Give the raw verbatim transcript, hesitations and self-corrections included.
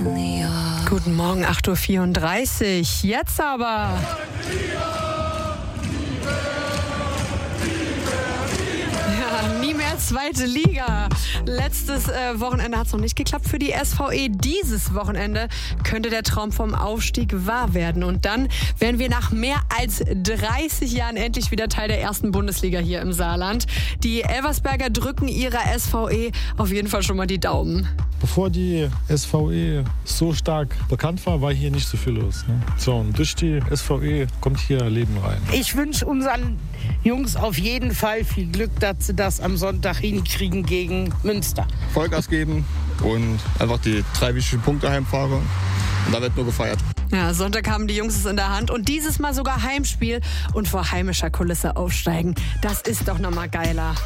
Guten Morgen, acht Uhr vierunddreißig. Jetzt aber. Ja, nie mehr zweite Liga. Letztes äh, Wochenende hat es noch nicht geklappt für die S V E. Dieses Wochenende könnte der Traum vom Aufstieg wahr werden. Und dann werden wir nach mehr als dreißig Jahren endlich wieder Teil der ersten Bundesliga hier im Saarland. Die Elversberger drücken ihrer S V E auf jeden Fall schon mal die Daumen. Bevor die S V E so stark bekannt war, war hier nicht so viel los. Ne? So, und durch die S V E kommt hier Leben rein. Ich wünsche unseren Jungs auf jeden Fall viel Glück, dass sie das am Sonntag hinkriegen gegen Münster. Vollgas geben und einfach die drei wichtigen Punkte heimfahren. Und da wird nur gefeiert. Ja, Sonntag haben die Jungs es in der Hand und dieses Mal sogar Heimspiel und vor heimischer Kulisse aufsteigen. Das ist doch nochmal geiler.